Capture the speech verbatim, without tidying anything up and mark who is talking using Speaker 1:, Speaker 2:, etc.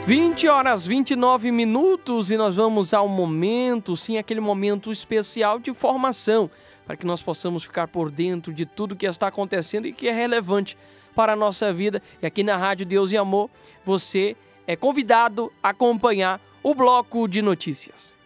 Speaker 1: vinte horas, vinte e nove minutos, e nós vamos ao momento, sim, aquele momento especial de formação, para que nós possamos ficar por dentro de tudo que está acontecendo e que é relevante para a nossa vida. E aqui na Rádio Deus e Amor, você é convidado a acompanhar o bloco de notícias.